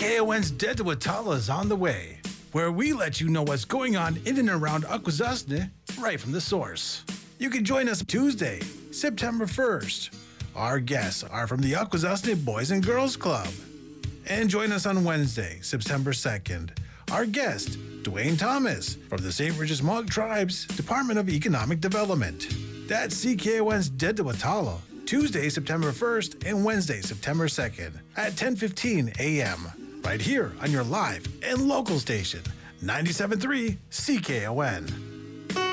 CKON's Dead to Watala is on the way, where we let you know what's going on in and around Akwesasne right from the source. You can join us Tuesday, September 1st. Our guests are from the Akwesasne Boys and Girls Club. And join us on Wednesday, September 2nd. Our guest, Dwayne Thomas, from the St. Regis Mohawk Tribes Department of Economic Development. That's CKON's Dead to Watala, Tuesday, September 1st and Wednesday, September 2nd at 10:15 a.m. right here on your live and local station, 97.3 CKON.